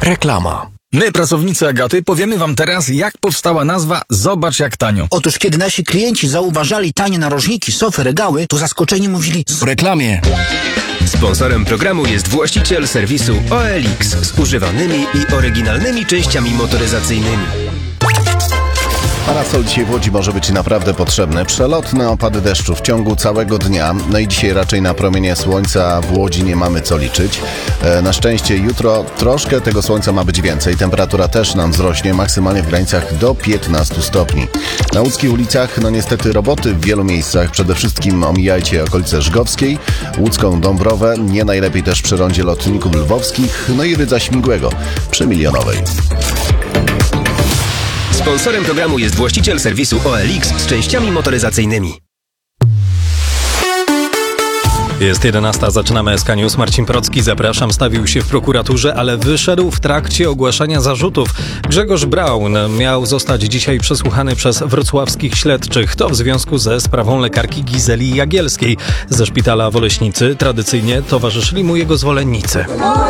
Reklama. My, pracownicy Agaty, powiemy wam teraz, jak powstała nazwa Zobacz jak tanio. Otóż kiedy nasi klienci zauważali tanie narożniki, sofy, regały, to zaskoczeni mówili W reklamie. Sponsorem programu jest właściciel serwisu OLX z używanymi i oryginalnymi częściami motoryzacyjnymi. Parasol dzisiaj w Łodzi może być naprawdę potrzebny. Przelotne opady deszczu w ciągu całego dnia. No i dzisiaj raczej na promienie słońca w Łodzi nie mamy co liczyć. Na szczęście jutro troszkę tego słońca ma być więcej. Temperatura też nam wzrośnie, maksymalnie w granicach do 15 stopni. Na łódzkich ulicach, no niestety roboty w wielu miejscach. Przede wszystkim omijajcie okolice Żgowskiej, łódzką Dąbrowę. Nie najlepiej też przy rondzie lotników lwowskich. No i Rydza Śmigłego przy Milionowej. Sponsorem programu jest właściciel serwisu OLX z częściami motoryzacyjnymi. Jest 11, zaczynamy SK News. Marcin Procki, zapraszam, stawił się w prokuraturze, ale wyszedł w trakcie ogłaszania zarzutów. Grzegorz Braun miał zostać dzisiaj przesłuchany przez wrocławskich śledczych. To w związku ze sprawą lekarki Gizeli Jagielskiej ze szpitala w Oleśnicy. Tradycyjnie towarzyszyli mu jego zwolennicy.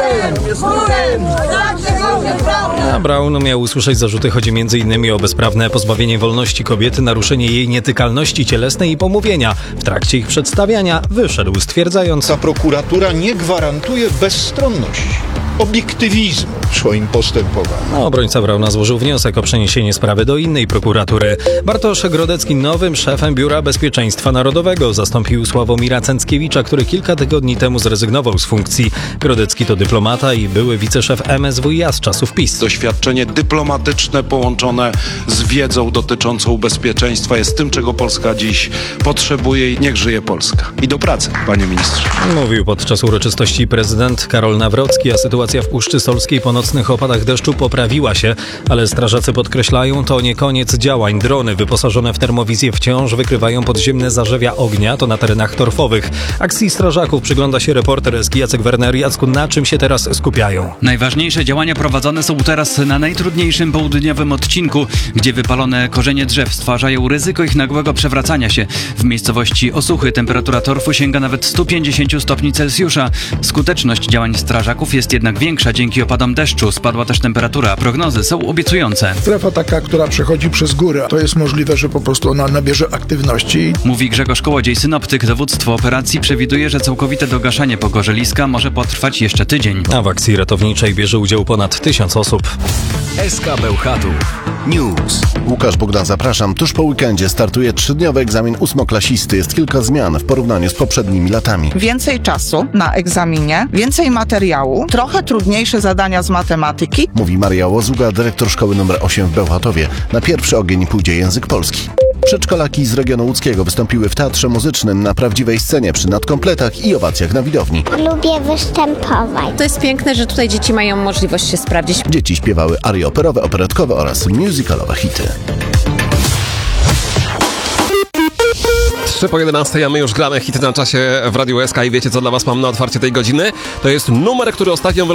A Braun miał usłyszeć zarzuty. Chodzi m.in. o bezprawne pozbawienie wolności kobiety, naruszenie jej nietykalności cielesnej i pomówienia. W trakcie ich przedstawiania wyszedł stwierdzając: Ta prokuratura nie gwarantuje bezstronności, obiektywizmu w swoim postępowaniu. Obrońca Brauna złożył wniosek o przeniesienie sprawy do innej prokuratury. Bartosz Grodecki nowym szefem Biura Bezpieczeństwa Narodowego zastąpił Sławomira Cęckiewicza, który kilka tygodni temu zrezygnował z funkcji. Grodecki to dyplomata i były wiceszef MSWiA z czasów PiS. Doświadczenie dyplomatyczne połączone z wiedzą dotyczącą bezpieczeństwa jest tym, czego Polska dziś potrzebuje i niech żyje Polska. I do pracy, panie ministrze. Mówił podczas uroczystości prezydent Karol Nawrocki, a sytuacja w Puszczy Solskiej po nocnych opadach deszczu poprawiła się, ale strażacy podkreślają, to nie koniec działań. Drony wyposażone w termowizję wciąż wykrywają podziemne zarzewia ognia, to na terenach torfowych. Akcji strażaków przygląda się reporter SK Jacek Werner. Jacku, na czym się teraz skupiają? Najważniejsze działania prowadzone są teraz na najtrudniejszym południowym odcinku, gdzie wypalone korzenie drzew stwarzają ryzyko ich nagłego przewracania się. W miejscowości Osuchy temperatura torfu sięga nawet 150 stopni Celsjusza. Skuteczność działań strażaków jest jednak większa dzięki opadom deszczu. Spadła też temperatura. Prognozy są obiecujące. Strefa taka, która przechodzi przez górę, to jest możliwe, że po prostu ona nabierze aktywności. Mówi Grzegorz Kołodziej, synoptyk. Dowództwo operacji przewiduje, że całkowite dogaszanie pogorzeliska może potrwać jeszcze tydzień. A w akcji ratowniczej bierze udział ponad 1000 osób. SK Bełchatów News. Łukasz Bogdan, zapraszam. Tuż po weekendzie startuje 3-dniowy egzamin ósmoklasisty. Jest kilka zmian w porównaniu z poprzednimi latami. Więcej czasu na egzaminie, więcej materiału, trochę trudniejsze zadania z matematyki. Mówi Maria Łozuga, dyrektor szkoły nr 8 w Bełchatowie. Na pierwszy ogień pójdzie język polski. Przedszkolaki z regionu łódzkiego wystąpiły w teatrze muzycznym na prawdziwej scenie przy nadkompletach i owacjach na widowni. Lubię występować. To jest piękne, że tutaj dzieci mają możliwość się sprawdzić. Dzieci śpiewały arie operowe, operetkowe oraz musicalowe hity. 3 po 11, a my już gramy hity na czasie w Radiu SK i wiecie, co dla was mam na otwarcie tej godziny? To jest numer, który ostatnio